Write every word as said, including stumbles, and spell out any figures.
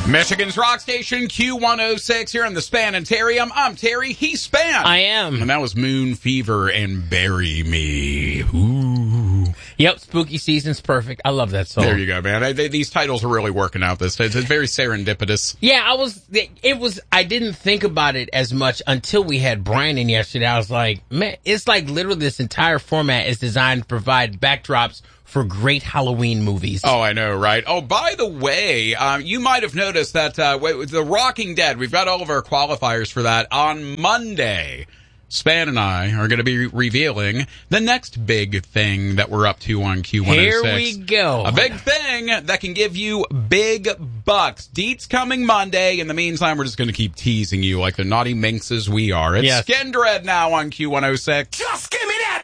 Michigan's rock station, Q one oh six, here in the Spanitarium. I'm Terry, he's Span. I am. And that was Moon Fever and Bury Me. Ooh. Yep, spooky season's perfect. I love that song. There you go, man. I, they, these titles are really working out this. It's, it's very serendipitous. Yeah, I was, it was, I didn't think about it as much until we had Brian in yesterday. I was like, man, it's like literally this entire format is designed to provide backdrops for great Halloween movies. Oh, I know, right? Oh, by the way, um, you might have noticed that uh, The Walking Dead, we've got all of our qualifiers for that. On Monday, Span and I are going to be revealing the next big thing that we're up to on Q one oh six. Here we go. A big thing that can give you big bucks. Deet's coming Monday. In the meantime, we're just going to keep teasing you like the naughty minxes we are. It's Yes. Skin Dread now on Q one oh six. Just give me that!